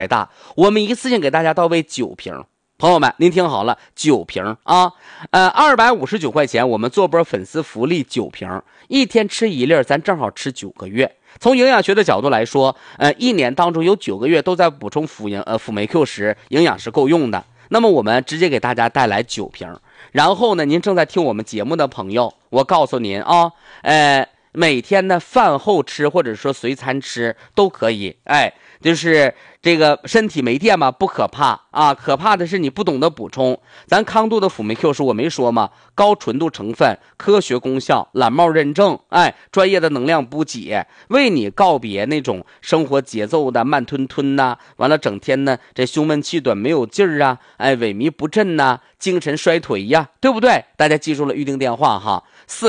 大，我们一次性给大家到位9瓶。朋友们，您听好了，9瓶啊，259块钱，我们做波粉丝福利9瓶，一天吃1粒，咱正好吃9个月。从营养学的角度来说，一年当中有9个月都在补充辅酶 Q10，营养是够用的。那么我们直接给大家带来9瓶，然后呢，您正在听我们节目的朋友，我告诉您啊，每天呢饭后吃或者说随餐吃都可以，就是这个身体没电嘛，不可怕啊，可怕的是你不懂得补充。咱康度的辅酶 Q10我没说吗？高纯度成分，科学功效，蓝帽认证，专业的能量补给，为你告别那种生活节奏的慢吞吞呐，完了整天呢这胸闷气短没有劲儿啊，萎靡不振呐，精神衰退呀，对不对？大家记住了预定电话哈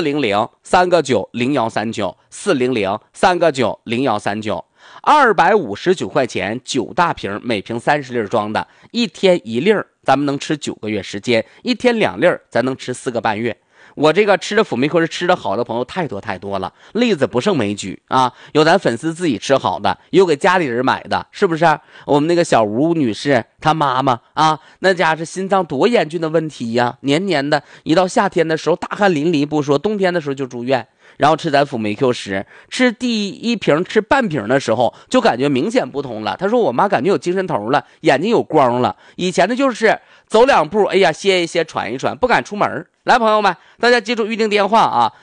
，400-3个9-0139，400-3个9-0139，259块钱9大瓶，每瓶30粒装的，一天1粒，咱们能吃9个月时间，一天2粒，咱能吃4个半月。我这个吃的辅酶 Q10吃的好的朋友太多了，例子不胜枚举啊！有咱粉丝自己吃好的，有给家里人买的，是不是？我们那个小吴女士她妈妈啊，那家是心脏多严峻的问题呀，年年的一到夏天的时候大汗淋漓不说，冬天的时候就住院。然后吃咱辅酶 Q10，吃第1瓶吃半瓶的时候就感觉明显不同了。他说我妈感觉有精神头了，眼睛有光了，以前的就是走2步，哎呀歇一歇喘一喘，不敢出门。来朋友们，大家记住预定电话啊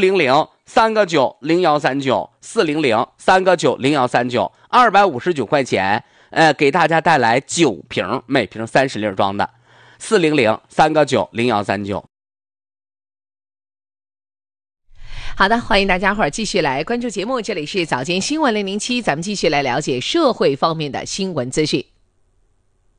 ，400-3个9-0139，400-3个9-0139，259块钱，给大家带来9瓶，每瓶30粒装的，400-3个9-0139。 好的，欢迎大家伙儿继续来关注节目，这里是早间新闻007，咱们继续来了解社会方面的新闻资讯。